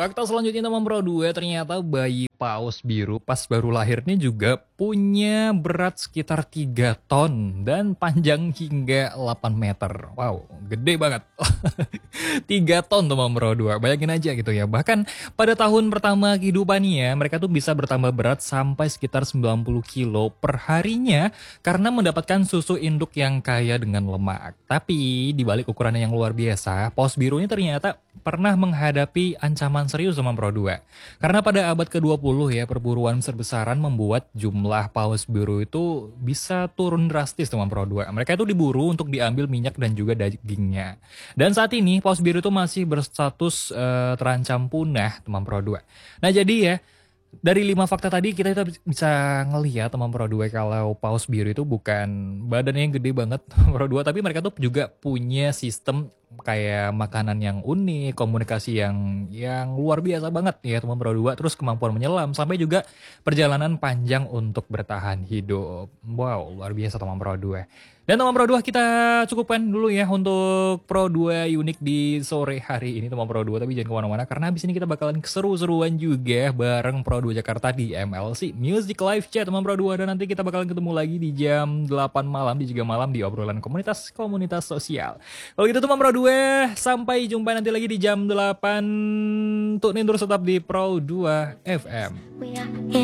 Fakta selanjutnya teman Pro 2, ternyata bayi paus biru pas baru lahirnya juga punya berat sekitar 3 ton dan panjang hingga 8 meter. Wow, gede banget. 3 ton teman Pro 2, bayangin aja gitu ya. Bahkan pada tahun pertama kehidupannya, mereka tuh bisa bertambah berat sampai sekitar 90 kilo per harinya karena mendapatkan susu induk yang kaya dengan lemak. Tapi di balik ukurannya yang luar biasa, paus biru ini ternyata pernah menghadapi ancaman serius sama Pro 2. Karena pada abad ke-20 ya, perburuan besar-besaran membuat jumlah paus biru itu bisa turun drastis teman Pro 2. Mereka itu diburu untuk diambil minyak dan juga dagingnya. Dan saat ini paus biru itu masih berstatus terancam punah teman Pro 2. Nah jadi ya, dari 5 fakta tadi kita bisa ngelihat teman Pro 2 kalau paus biru itu bukan badannya yang gede banget Pro 2, tapi mereka tuh juga punya sistem kayak makanan yang unik, komunikasi yang luar biasa banget ya teman Pro 2, terus kemampuan menyelam sampai juga perjalanan panjang untuk bertahan hidup. Wow, luar biasa teman Pro 2. Dan teman Pro 2 kita cukupkan dulu ya untuk Pro 2 unik di sore hari ini teman Pro 2, tapi jangan kemana-mana karena habis ini kita bakalan keseru-seruan juga bareng Pro 2 Jakarta di MLC Music Live Chat teman Pro 2, dan nanti kita bakalan ketemu lagi di jam 8 malam di juga malam di obrolan komunitas sosial. Kalau gitu teman Pro 2, sampai jumpa nanti lagi di jam 8. Tuh nih terus tetap di Pro 2 FM.